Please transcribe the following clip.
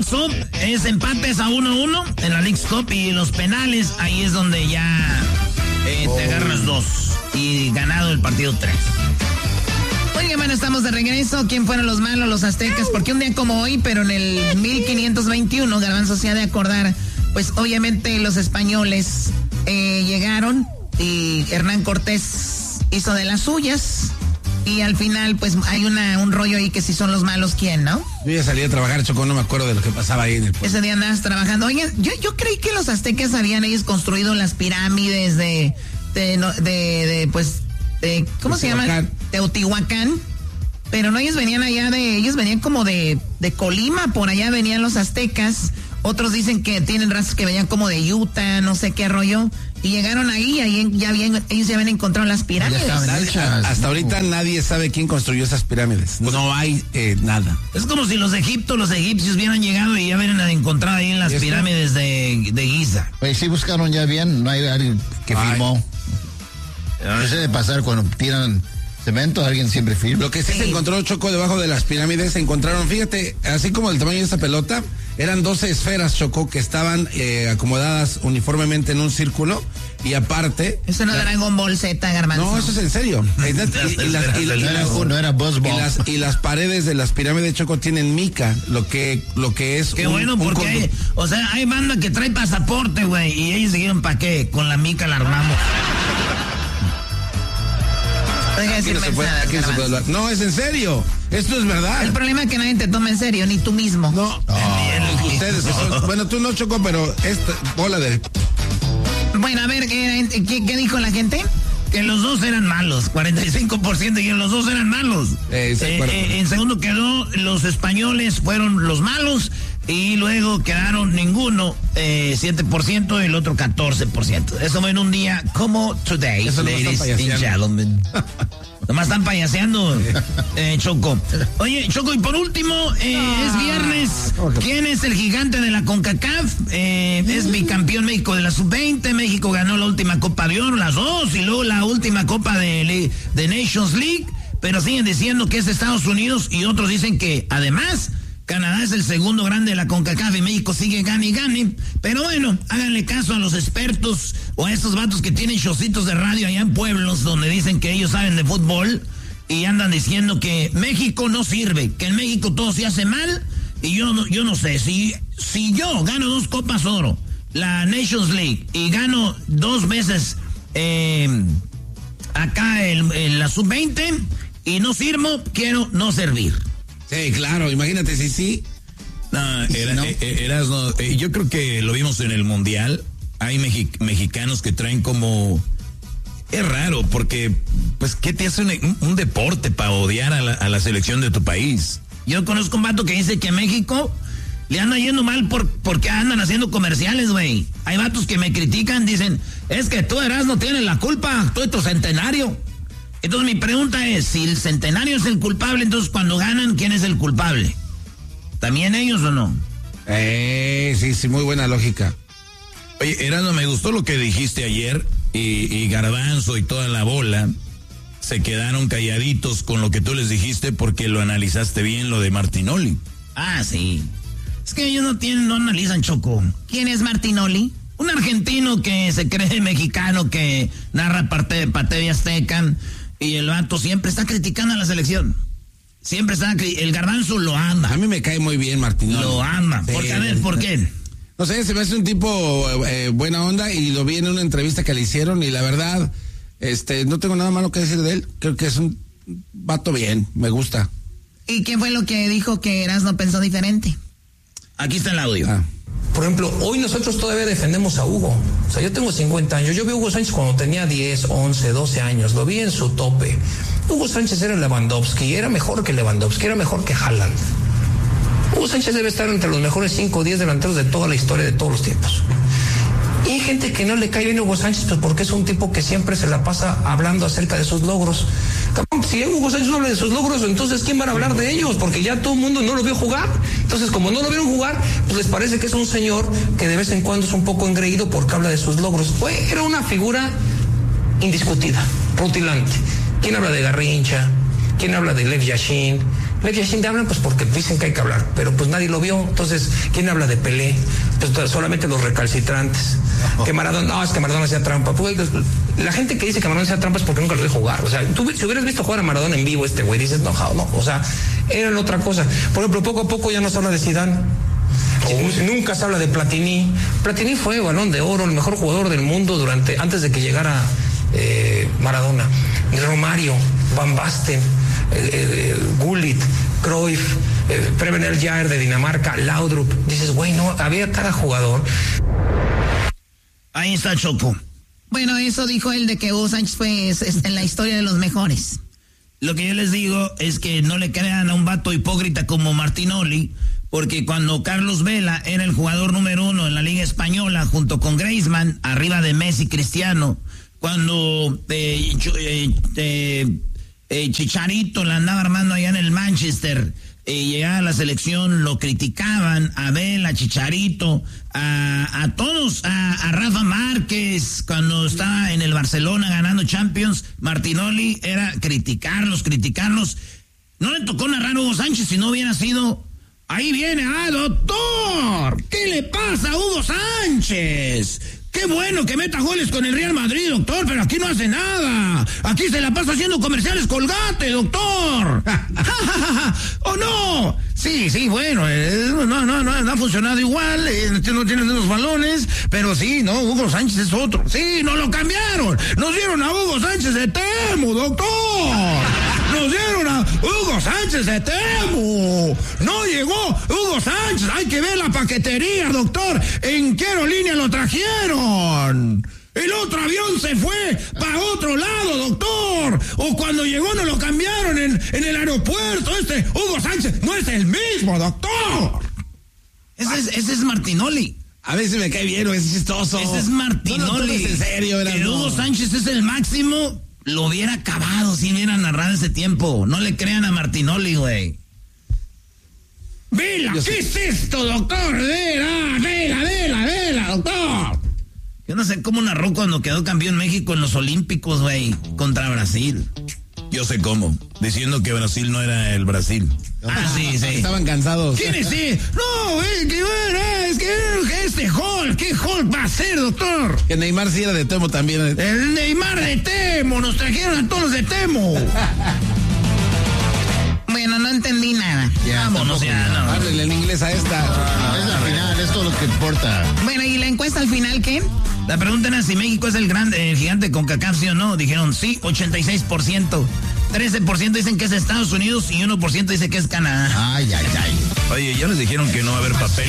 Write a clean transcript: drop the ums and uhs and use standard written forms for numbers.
Cup es empates a 1-1 en la Leagues Cup, y los penales, ahí es donde ya te agarras 2 y ganado el partido 3. Oye, bueno, estamos de regreso. ¿Quién fueron los malos? Los aztecas. Porque un día como hoy, pero en el 1521, Garbanzo se ha de acordar, pues obviamente los españoles llegaron y Hernán Cortés hizo de las suyas. Y al final, pues, hay un rollo ahí que si son los malos, ¿quién, no? Yo ya salí a trabajar, Choco, no me acuerdo de lo que pasaba ahí en el pueblo. Ese día andabas trabajando. Oye, yo creí que los aztecas habían ellos construido las pirámides ¿cómo se llama? Teotihuacán. Pero no, ellos venían como de Colima, por allá venían los aztecas. Otros dicen que tienen razas que venían como de Utah, no sé qué rollo. Y llegaron ahí ellos ya habían encontrado las pirámides. Hasta ahorita nadie sabe quién construyó esas pirámides. No hay nada. Es como si los egipcios hubieran llegado y ya hubieran encontrado ahí en las pirámides de Giza. Pues sí buscaron ya bien, no hay alguien que firmó. Eso de pasar cuando tiran cemento, alguien siempre firma. Lo que sí se encontró, Choco, debajo de las pirámides, se encontraron, fíjate, así como el tamaño de esta pelota, eran 12 esferas, Choco, que estaban acomodadas uniformemente en un círculo, y aparte... Eso no era Dragon Ball Z, Garbanzo. No, eso es en serio. No era Buzz Ball. Y las paredes de las pirámides, Choco, tienen mica, lo que es... Qué bueno, porque hay banda que trae pasaporte, güey, y ellos dijeron, ¿para qué? Con la mica la armamos. No, es en serio. Esto es verdad. El problema es que nadie te toma en serio, ni tú mismo. No. Ustedes. Bueno, tú no, Choco, pero esta bola de... Bueno, a ver, ¿qué dijo la gente? Que los dos eran malos, 45%, y los dos eran malos. En segundo quedó los españoles, fueron los malos, y luego quedaron ninguno, 7%, y el otro 14%. Eso fue en un día como today, eso ladies and gentlemen. Nomás están payaseando, Choco. Oye, Choco, y por último, es viernes. ¿Quién es el gigante de la CONCACAF? Es bicampeón México de la Sub-20. México ganó la última Copa de Oro, las dos, y luego la última Copa de Nations League. Pero siguen diciendo que es Estados Unidos, y otros dicen que, además, Canadá es el segundo grande de la CONCACAF y México sigue gane y gane. Pero bueno, háganle caso a los expertos o a estos vatos que tienen showcitos de radio allá en pueblos donde dicen que ellos saben de fútbol y andan diciendo que México no sirve, que en México todo se hace mal. Y yo no sé, si yo gano 2 Copas Oro, la Nations League, y gano 2 veces acá en la Sub-20 y no sirvo, quiero no servir. Sí, claro, imagínate si sí. Yo creo que lo vimos en el Mundial. Hay mexicanos que traen como... Es raro, porque, pues, ¿qué te hace un deporte para odiar a la selección de tu país? Yo conozco un vato que dice que a México le anda yendo mal porque andan haciendo comerciales, güey. Hay vatos que me critican, dicen, es que tú, Erasmo, tienes la culpa, tú y tu centenario. Entonces mi pregunta es, si el centenario es el culpable, entonces cuando ganan, ¿quién es el culpable? ¿También ellos o no? Sí, muy buena lógica. Oye, Erasmo, me gustó lo que dijiste ayer, y Garbanzo y toda la bola se quedaron calladitos con lo que tú les dijiste porque lo analizaste bien, lo de Martinoli. Ah, sí. Es que ellos no analizan, Choco. ¿Quién es Martinoli? Un argentino que se cree mexicano, que narra parte de TV Azteca, y el vato siempre está criticando a la selección. Siempre está, el Garbanzo lo ama. A mí me cae muy bien Martinoli. Lo ama. Sí. Porque, a ver, ¿por qué? No sé, se me hace un tipo buena onda, y lo vi en una entrevista que le hicieron, y la verdad, no tengo nada malo que decir de él. Creo que es un vato bien, me gusta. ¿Y qué fue lo que dijo que Erasmo pensó diferente? Aquí está el audio. Por ejemplo, hoy nosotros todavía defendemos a Hugo. O sea, yo tengo 50 años. Yo vi a Hugo Sánchez cuando tenía 10, 11, 12 años. Lo vi en su tope. Hugo Sánchez era Lewandowski. Era mejor que Lewandowski. Era mejor que Haaland. Hugo Sánchez debe estar entre los mejores 5 o 10 delanteros de toda la historia de todos los tiempos. Y hay gente que no le cae bien a Hugo Sánchez, pues porque es un tipo que siempre se la pasa hablando acerca de sus logros. Si Hugo Sánchez no habla de sus logros, entonces ¿quién va a hablar de ellos? Porque ya todo el mundo no lo vio jugar. Entonces, como no lo vieron jugar, pues les parece que es un señor que de vez en cuando es un poco engreído porque habla de sus logros. Era una figura indiscutida, rutilante. ¿Quién habla de Garrincha? ¿Quién habla de Lev Yashin? ¿De hablan? Pues porque dicen que hay que hablar, pero pues nadie lo vio. Entonces, ¿quién habla de Pelé? Pues solamente los recalcitrantes. Que Maradona, no, es que Maradona hacía trampa. Pues, la gente que dice que Maradona hacía trampa es porque nunca lo vi jugar. O sea, tú si hubieras visto jugar a Maradona en vivo, güey, dices, no, o sea, eran otra cosa. Por ejemplo, poco a poco ya no se habla de Zidane. Nunca se habla de Platini. Platini fue Balón de Oro, el mejor jugador del mundo antes de que llegara Maradona. Romario, Van Basten, Gullit, Cruyff, Preben Eljaer de Dinamarca, Laudrup. Dices, güey, no, había cada jugador. Ahí está Choco. Bueno, eso dijo él de que Hugo Sánchez fue en la historia de los mejores. Lo que yo les digo es que no le crean a un vato hipócrita como Martinoli, porque cuando Carlos Vela era el jugador número 1 en la Liga Española, junto con Griezmann, arriba de Messi, Cristiano, cuando Chicharito la andaba armando allá en el Manchester, llegaba a la selección, lo criticaban, a Vela, Chicharito, a todos, a Rafa Márquez, cuando estaba en el Barcelona ganando Champions, Martinoli era criticarlos. No le tocó narrar a Hugo Sánchez si no hubiera sido... Ahí viene, doctor, ¿qué le pasa a Hugo Sánchez? Qué bueno que meta goles con el Real Madrid, doctor, pero aquí no hace nada. Aquí se la pasa haciendo comerciales Colgate, doctor. ¿O no? Sí, bueno, no ha funcionado igual, no tienen los balones, pero sí, no, Hugo Sánchez es otro. Sí, no lo cambiaron. Nos dieron a Hugo Sánchez de Temu, doctor. Nos dieron a Hugo Sánchez de Temu. No llegó Hugo Sánchez. Hay que ver la paquetería, doctor. ¿En qué aerolínea lo trajeron? El otro avión se fue para otro lado, doctor. O cuando llegó no lo cambiaron en el aeropuerto. Hugo Sánchez no es el mismo, doctor. Ese es Martinoli. A veces me cae bien, es chistoso. Ese es Martinoli. No lo tomes en serio, que Hugo Sánchez es el máximo. Lo hubiera acabado si hubiera narrado ese tiempo. No le crean a Martinoli, güey. ¡Vela! ¿Qué es esto, doctor? ¡Vela, doctor! Yo no sé cómo narró cuando quedó campeón México en los Olímpicos, güey, contra Brasil. Yo sé cómo, diciendo que Brasil no era el Brasil. Sí. Estaban cansados. ¿Quién es? No, güey, es que ¿qué Hulk va a ser, doctor? Que Neymar sí era de Temo también. El Neymar de Temo, nos trajeron a todos de Temo. Bueno, no entendí nada. Vámonos ya, no. Háblenle en inglés a esta. Es la final, esto es lo que importa. Bueno, ¿y la encuesta al final qué? La pregunta era si México es el gigante con CONCACAF, ¿sí o no? Dijeron sí, 86%. 13% dicen que es Estados Unidos y 1% dice que es Canadá. Ay. Oye, ya les dijeron que no va a haber papel